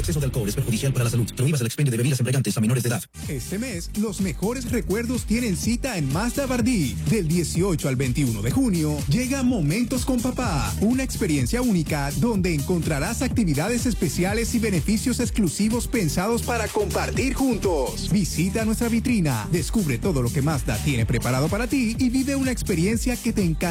exceso de alcohol es perjudicial para la salud. Prohíbas el expendio de bebidas embriagantes a menores de edad. Este mes, los mejores recuerdos tienen cita en Mazda Bardí. Del 18 al 21 de junio, llega Momentos con Papá, una experiencia única donde encontrarás actividades especiales y beneficios exclusivos pensados para compartir juntos. Visita nuestra vitrina, descubre todo lo que Mazda tiene preparado para ti y vive una experiencia que te encanta.